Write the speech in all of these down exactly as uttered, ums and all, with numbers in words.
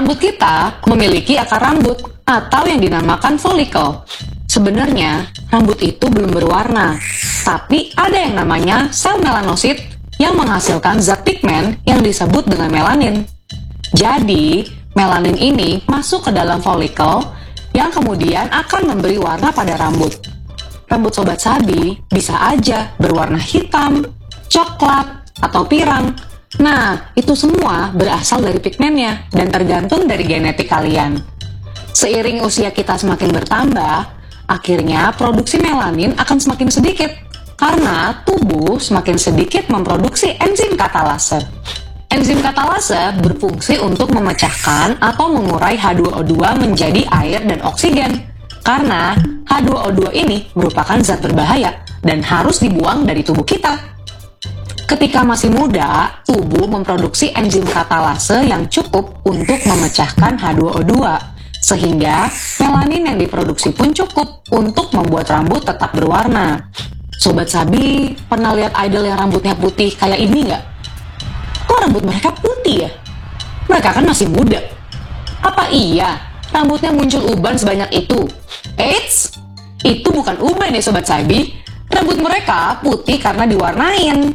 Rambut kita memiliki akar rambut atau yang dinamakan folikel. Sebenarnya, rambut itu belum berwarna, tapi ada yang namanya sel melanosit yang menghasilkan zat pigmen yang disebut dengan melanin. Jadi, melanin ini masuk ke dalam folikel yang kemudian akan memberi warna pada rambut. Rambut Sobat Sabi bisa aja berwarna hitam, coklat, atau pirang. Nah, itu semua berasal dari pigmennya dan tergantung dari genetik kalian. Seiring usia kita semakin bertambah, akhirnya produksi melanin akan semakin sedikit karena tubuh semakin sedikit memproduksi enzim katalase. Enzim katalase berfungsi untuk memecahkan atau mengurai H dua O dua menjadi air dan oksigen. Karena H dua O dua ini merupakan zat berbahaya dan harus dibuang dari tubuh kita. Ketika masih muda, tubuh memproduksi enzim katalase yang cukup untuk memecahkan H dua O dua, sehingga melanin yang diproduksi pun cukup untuk membuat rambut tetap berwarna. Sobat Sabi, pernah lihat idol yang rambutnya putih kayak ini nggak? Kok rambut mereka putih ya? Mereka kan masih muda. Apa iya rambutnya muncul uban sebanyak itu? Eits, itu bukan uban ya Sobat Sabi. Rambut mereka putih karena diwarnain.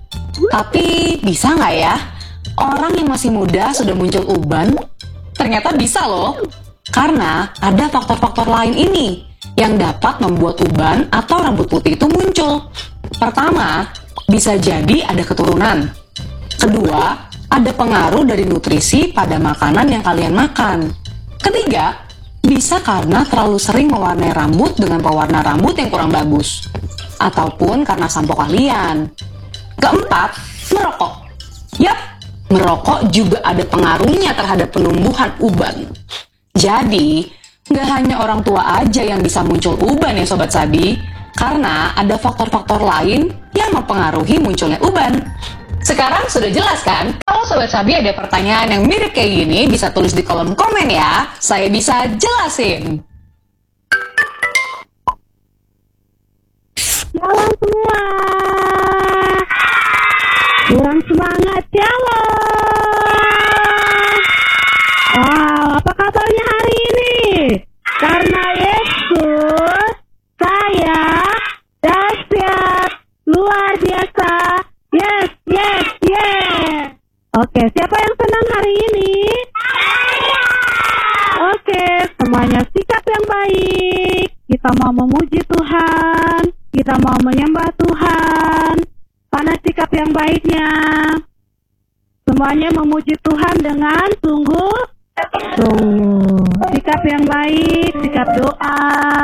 Tapi bisa nggak ya? Orang yang masih muda sudah muncul uban? Ternyata bisa loh. Karena ada faktor-faktor lain ini yang dapat membuat uban atau rambut putih itu muncul. Pertama, bisa jadi ada keturunan. Kedua, ada pengaruh dari nutrisi pada makanan yang kalian makan. Ketiga, bisa karena terlalu sering mewarnai rambut dengan pewarna rambut yang kurang bagus. Ataupun karena sampo kalian. Keempat, merokok. Yap, merokok juga ada pengaruhnya terhadap penumbuhan uban. Jadi, nggak hanya orang tua aja yang bisa muncul uban ya Sobat Sabi, karena ada faktor-faktor lain yang mempengaruhi munculnya uban. Sekarang sudah jelas kan? Kalau Sobat Sabi ada pertanyaan yang mirip kayak gini, bisa tulis di kolom komen ya. Saya bisa jelasin. Halo semua, kurang semangat ya lo. Wow, apa kabarnya hari ini? Karena Yesus, saya dahsyat, luar biasa. Yes, yes, yes. Oke, siapa yang senang hari ini? Oke, semuanya sikap yang baik. Kita mau memuji Tuhan, kita mau menyembah Tuhan. Mana sikap yang baiknya? Semuanya memuji Tuhan dengan sungguh-sungguh. Sikap yang baik, sikap doa.